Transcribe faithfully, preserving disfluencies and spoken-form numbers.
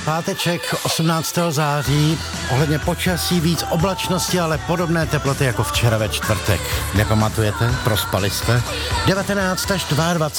páteček osmnáctého září, ohledně počasí víc oblačnosti, ale podobné teploty jako včera ve čtvrtek. Nepamatujete? Prospali jste? devatenáct až dvacet dva